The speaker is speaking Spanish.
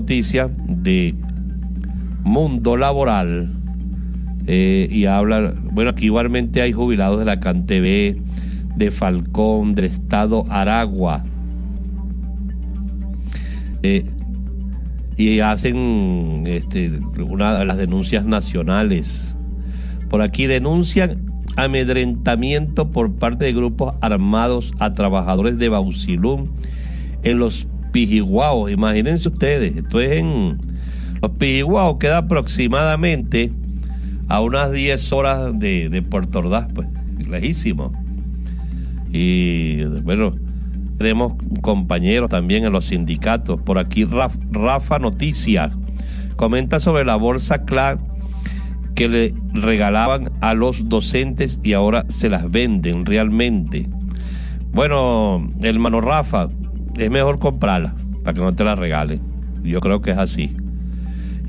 noticias de Mundo Laboral y habla, bueno, aquí igualmente hay jubilados de la CanTV, de Falcón, del Estado Aragua, y hacen una de las denuncias nacionales. Por aquí denuncian amedrentamiento por parte de grupos armados a trabajadores de Bausilum en los Pijiguaos. Imagínense ustedes, esto es en los Pijiguaos, queda aproximadamente a unas 10 horas de Puerto Ordaz, pues, lejísimo. Y bueno, tenemos compañeros también en los sindicatos. Por aquí Rafa Noticias comenta sobre la bolsa CLAC que le regalaban a los docentes y ahora se las venden realmente. Bueno, hermano Rafa, es mejor comprarla para que no te la regalen. Yo creo que es así.